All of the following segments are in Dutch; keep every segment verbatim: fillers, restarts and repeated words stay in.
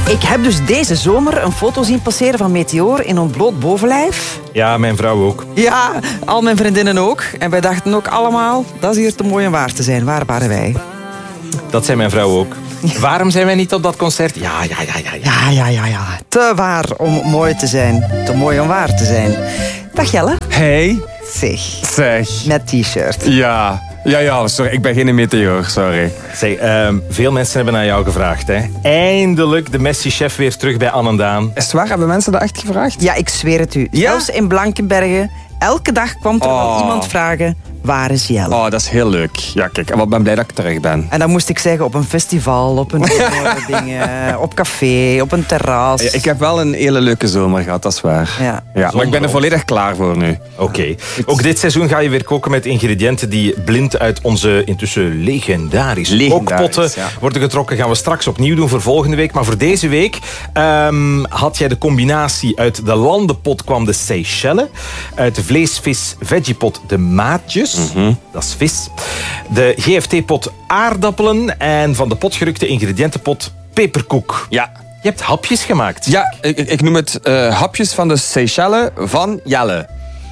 Ik heb dus deze zomer een foto zien passeren van Meteor in ontbloot bovenlijf. Ja, mijn vrouw ook. Ja, al mijn vriendinnen ook. En wij dachten ook allemaal, dat is hier te mooi om waar te zijn. Waar waren wij? Dat zei mijn vrouw ook. Ja. Waarom zijn wij niet op dat concert? Ja, ja, ja, ja, ja. Ja, ja, ja, ja. Te waar om mooi te zijn. Te mooi om waar te zijn. Dag Jelle. Hey. Zeg. Zeg. Met t-shirt. Ja. Ja, ja, sorry. Ik ben geen meteor, sorry. Zeg, uh, veel mensen hebben naar jou gevraagd, hè. Eindelijk de Messi-chef weer terug bij Annendaan. Is het waar? Hebben mensen dat echt gevraagd? Ja, ik zweer het u. Ja? Zelfs in Blankenbergen. Elke dag kwam er wel Oh. iemand vragen, waar is Jelle? Oh, dat is heel leuk. Ja, kijk, ik ben blij dat ik terug ben. En dan moest ik zeggen, op een festival, op een dingen, op café, op een terras. Ja, ik heb wel een hele leuke zomer gehad, dat is waar. Ja. Ja, maar ik ben er volledig klaar voor nu. Oké. Okay. Ook dit seizoen ga je weer koken met ingrediënten die blind uit onze intussen legendarische Legendarisch, kookpotten ja. worden getrokken. Gaan we straks opnieuw doen voor volgende week. Maar voor deze week um, had jij de combinatie. Uit de landenpot kwam de Seychelles. Uit de vlees-vis-veggiepot de maatjes. Mm-hmm. Dat is vis. De G F T-pot aardappelen. En van de potgerukte ingrediëntenpot peperkoek. Ja. Je hebt hapjes gemaakt. Ja, ik, ik noem het uh, hapjes van de Seychelles van Jelle.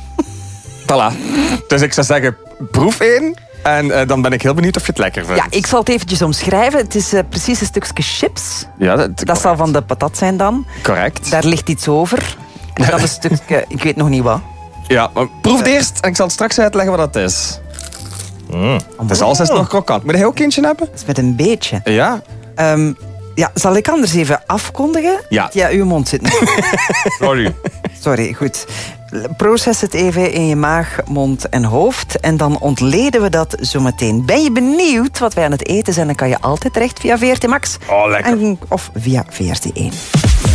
Voilà. Dus ik zou zeggen, proef één. En uh, dan ben ik heel benieuwd of je het lekker vindt. Ja, ik zal het eventjes omschrijven. Het is uh, precies een stukje chips. Ja, dat, dat zal van de patat zijn dan. Correct. Daar ligt iets over. En dat is een stukje, ik weet nog niet wat. Ja, maar proef het eerst en ik zal straks uitleggen wat dat is. Mm. Dus alles is nog krokant. Moet jij ook eentje hebben? Dat is met een beetje. Ja. Um, ja, zal ik anders even afkondigen? Ja. Ja, uw mond zit niet. Sorry. Sorry, goed. Proces het even in je maag, mond en hoofd. En dan ontleden we dat zo meteen. Ben je benieuwd wat wij aan het eten zijn? Dan kan je altijd terecht via V R T Max. Oh, lekker. En, of via V R T één.